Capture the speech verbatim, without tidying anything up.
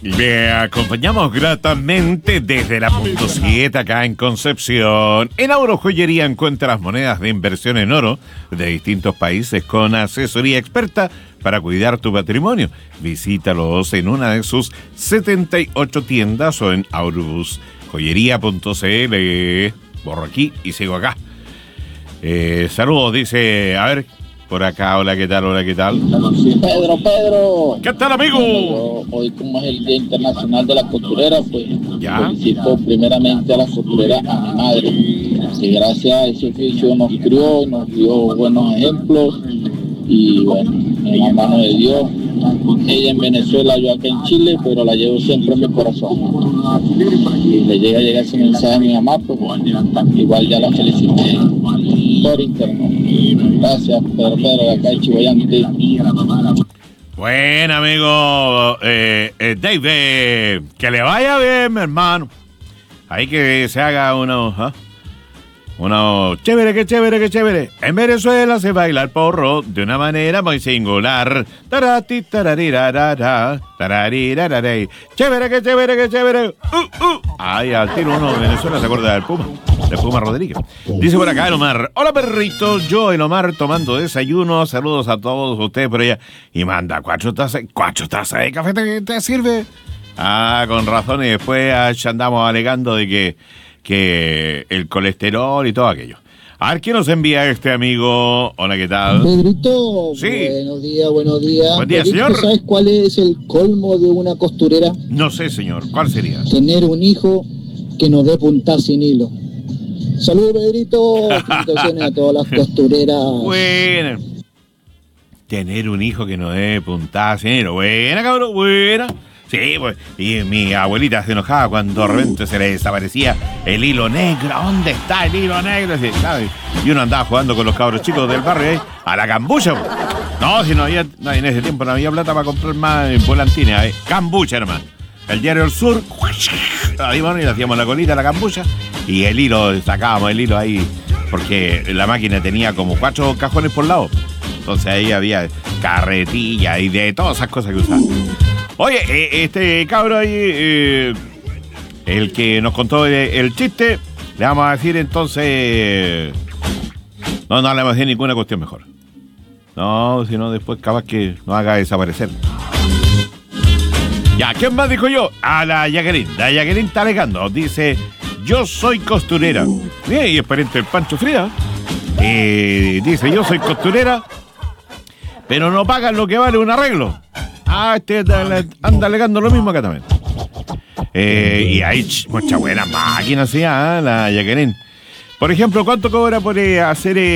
Le acompañamos gratamente desde la punto siete acá en Concepción. En Auro Joyería encuentra las monedas de inversión en oro de distintos países con asesoría experta para cuidar tu patrimonio. Visítalos en una de sus setenta y ocho tiendas o en aurobus joyería punto c l. Borro aquí y sigo acá. Eh, saludos, dice, a ver, por acá, hola, ¿qué tal? Hola, ¿qué tal? Pedro, Pedro. ¿Qué tal, amigo? Bueno, hoy, como es el Día Internacional de la Costurera, pues ¿Ya? felicito primeramente a la costurera, a mi madre, que gracias a ese oficio nos crió, nos dio buenos ejemplos y bueno, en la mano de Dios. Ella en Venezuela, yo acá en Chile, pero la llevo siempre en mi corazón. Y le llega a llegar ese mensaje a mi mamá, pues igual ya la felicité por internet. Gracias, Pedro Pedro, de acá en Chihuayante. Buen amigo eh, eh, David, que le vaya bien, mi hermano. Ahí que se haga uno, ¿eh? Uno, chévere, que chévere, que chévere. En Venezuela se baila el porro de una manera muy singular. Tarati, tararirarara, tararirararey. Chévere, que chévere, que chévere. Uh, uh. Ay, al tiro uno de Venezuela se acuerda del Puma, del Puma Rodríguez. Dice por acá el Omar: hola, perritos, yo el Omar tomando desayuno. Saludos a todos ustedes por allá. Y manda cuatro tazas, cuatro tazas de café, ¿te, te sirve? Ah, con razón, y después andamos alegando de que que el colesterol y todo aquello. A ver, ¿quién nos envía este amigo? Hola, ¿qué tal? Pedrito, sí. Buenos días, buenos días. Buen día, Pedrito, señor. ¿sabes cuál es el colmo de una costurera? No sé, señor. ¿Cuál sería? Tener un hijo que nos dé puntar sin hilo. Saludos, Pedrito. Felicitaciones a todas las costureras. Buena. Tener un hijo que no dé puntada sin hilo. Buena, cabrón, buena. Sí, pues, y mi abuelita se enojaba cuando de repente se le desaparecía el hilo negro. ¿Dónde está el hilo negro? Sí, ¿sabes? Y uno andaba jugando con los cabros chicos del barrio ahí, a la cambucha. Pues. No, si no había, no, en ese tiempo no había plata para comprar más volantines. ¿eh? Cambucha, hermano. El diario del Sur, ahí bueno, y le hacíamos la colita a la cambucha y el hilo, sacábamos el hilo ahí, porque la máquina tenía como cuatro cajones por lado. Entonces ahí había carretilla y de todas esas cosas que usaban. Oye, eh, este cabro ahí, eh, el que nos contó el, el chiste, le vamos a decir entonces... No, no le vamos a decir ninguna cuestión mejor. No, si no después capaz que nos haga desaparecer. Ya, ¿quién más dijo yo? A la Jacqueline. La Jacqueline está alegando. Dice, yo soy costurera. Bien, y es pariente del Pancho Fría. Eh, dice, yo soy costurera, pero no pagan lo que vale un arreglo. Ah, este anda, anda alegando lo mismo acá también. Eh, y hay muchas buenas máquinas, ¿sí? Ah, la Jacqueline. Por ejemplo, ¿cuánto cobra por eh, hacer... Eh,